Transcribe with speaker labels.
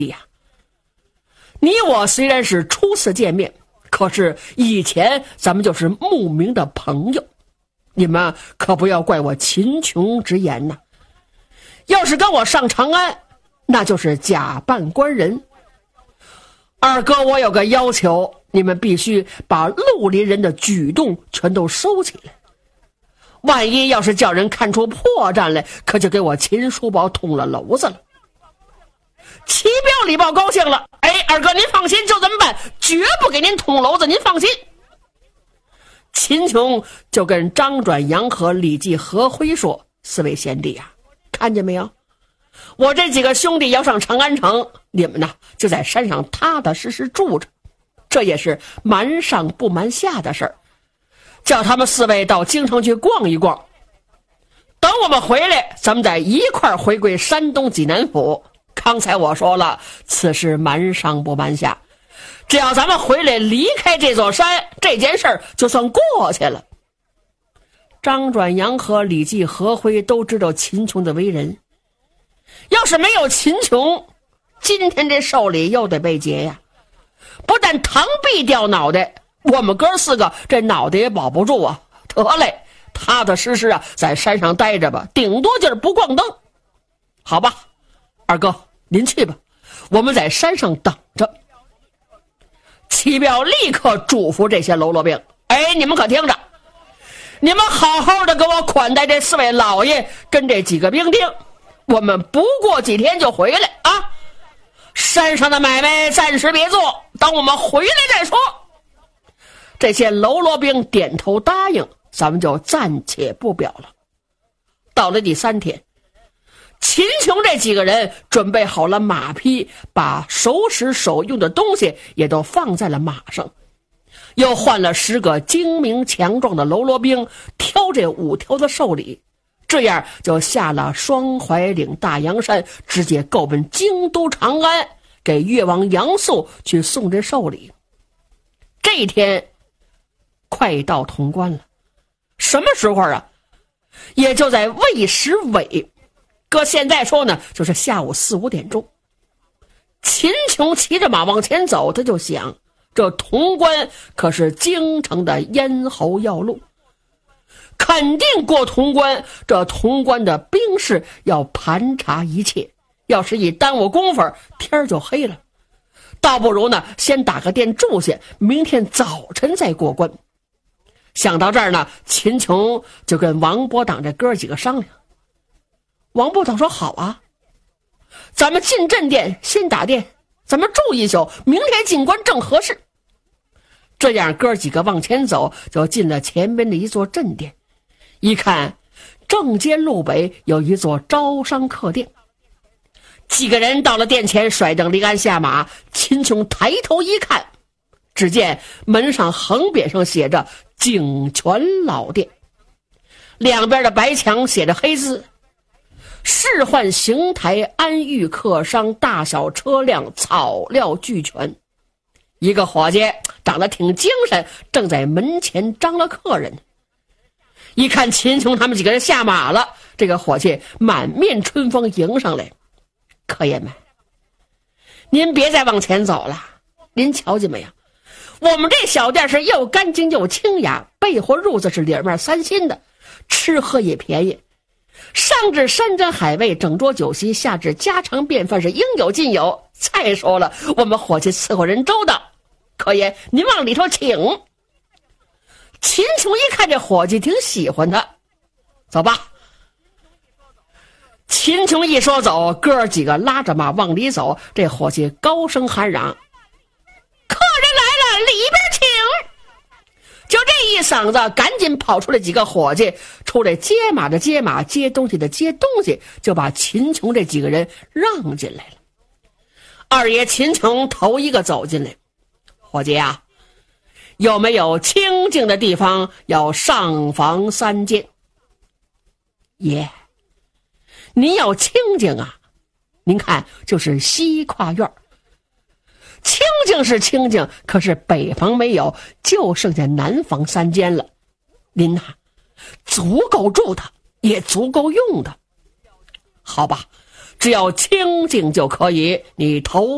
Speaker 1: 呀，你我虽然是初次见面，可是以前咱们就是慕名的朋友，你们可不要怪我秦琼之言呐。要是跟我上长安，那就是假扮官人。二哥，我有个要求，你们必须把绿林人的举动全都收起来。万一要是叫人看出破绽来，可就给我秦叔宝捅了娄子了。齐彪李豹高兴了，二哥您放心，就这么办，绝不给您捅娄子，您放心。秦琼就跟张转、杨和、李继、何辉说：四位贤弟啊，看见没有，我这几个兄弟要上长安城，你们呢就在山上踏踏实实住着，这也是瞒上不瞒下的事儿。叫他们四位到京城去逛一逛，等我们回来，咱们再一块儿回归山东济南府。刚才我说了，此事瞒上不瞒下，只要咱们回来离开这座山，这件事儿就算过去了。张转、杨和、李继、何辉都知道秦琼的为人，要是没有秦琼，今天这寿礼又得被劫呀。不但堂壁掉脑袋，我们哥四个这脑袋也保不住啊！得嘞，踏踏实实啊，在山上待着吧，顶多就是不逛灯。好吧，二哥您去吧，我们在山上等着。齐彪立刻嘱咐这些喽啰兵：你们可听着，你们好好的给我款待这四位老爷跟这几个兵丁，我们不过几天就回来啊！山上的买卖暂时别做，等我们回来再说。这些喽啰兵点头答应，咱们就暂且不表了。到了第3天，秦琼这几个人准备好了马匹，把手使手用的东西也都放在了马上，又换了10个精明强壮的喽啰兵挑这5条的寿礼，这样就下了双怀岭大洋山，直接够奔京都长安，给越王杨素去送这寿礼。这一天快到潼关了，什么时候啊？也就在未时尾，搁现在说呢，就是下午4、5点钟。秦琼骑着马往前走，他就想，这潼关可是京城的咽喉要路，肯定过潼关，这潼关的兵士要盘查一切，要是一耽误功夫，天就黑了。倒不如呢，先打个店住下，明天早晨再过关。想到这儿呢，秦琼就跟王伯党这哥几个商量。王伯党说：好啊，咱们进镇店先打店，咱们住一宿，明天进关正合适。这样哥几个往前走，就进了前边的一座镇店，一看正街路北有一座招商客店。几个人到了店前，甩灯离鞍下马，秦琼抬头一看，只见门上横匾上写着景泉老店，两边的白墙写着黑字：仕宦邢台安裕客商，大小车辆草料俱全。一个伙计长得挺精神，正在门前张了客人。一看秦琼他们几个人下马了，这个伙计满面春风迎上来：客爷们，您别再往前走了，您瞧见没有，我们这小店是又干净又清雅，被窝褥子是里面3新的，吃喝也便宜，上至山珍海味，整桌酒席，下至家常便饭，是应有尽有。再说了，我们伙计伺候人周到，客爷您往里头请。秦琼一看这伙计挺喜欢他，走吧。秦琼一说走，哥几个拉着马往里走，这伙计高声喊嚷：客人来了，里边请。就这一嗓子，赶紧跑出来几个伙计，出来接马的接马，接东西的接东西，就把秦琼这几个人让进来了。二爷秦琼头一个走进来：伙计啊，有没有清静的地方，要上房3间？爷，您要清静啊，您看就是西跨院。清静是清静，可是北房没有，就剩下南房3间了。您呐，足够住的，也足够用的。好吧，只要清静就可以，你头